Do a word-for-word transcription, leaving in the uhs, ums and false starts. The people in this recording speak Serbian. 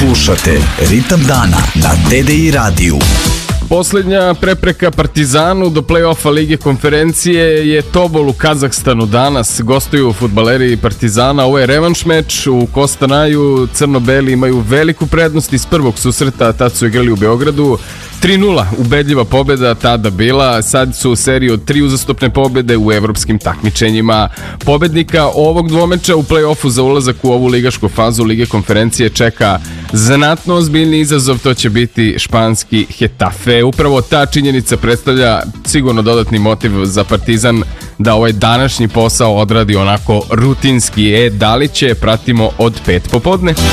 Slušate Ritam dana na T D I radiju. Poslednja prepreka Partizanu do play-offa Lige konferencije je Tobol u Kazahstanu danas. Gostuju fudbaleri Partizana, ovo je revanš meč u Kostanaju. Crno-beli imaju veliku prednost iz prvog susreta, tad su igrali u Beogradu. tri nula, ubedljiva pobjeda tada bila, sad su u seriji od tri uzastopne pobjede u evropskim takmičenjima. Pobednika ovog dvomeča u play-offu za ulazak u ovu ligašku fazu Lige konferencije čeka znatno ozbiljni izazov, to će biti španski Getafe. Upravo ta činjenica predstavlja sigurno dodatni motiv za Partizan da ovaj današnji posao odradi onako rutinski. E, da li će, pratimo od pet popodne.